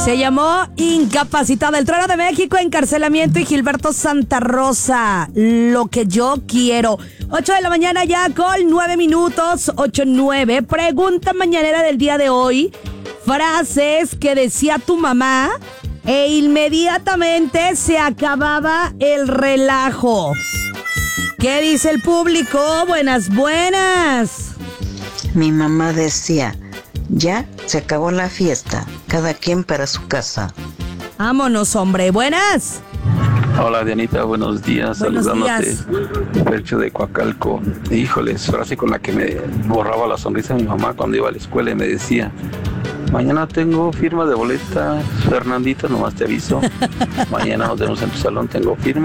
Se llamó Incapacitada. El Trono de México, Encarcelamiento y Gilberto Santa Rosa. Lo que yo quiero. 8 de la mañana ya con 9 minutos. 8:09. Pregunta mañanera del día de hoy. Frases que decía tu mamá e inmediatamente se acababa el relajo. ¿Qué dice el público? Buenas, buenas. Mi mamá decía, ya se acabó la fiesta, cada quien para su casa. Vámonos, hombre. Buenas. Hola Dianita, buenos días. Buenos Saludándote, días. Percho de Coacalco. Híjoles, frase con la que me borraba la sonrisa mi mamá cuando iba a la escuela y me decía, mañana tengo firma de boleta, Fernandita, nomás te aviso. Mañana nos vemos en tu salón, tengo firma.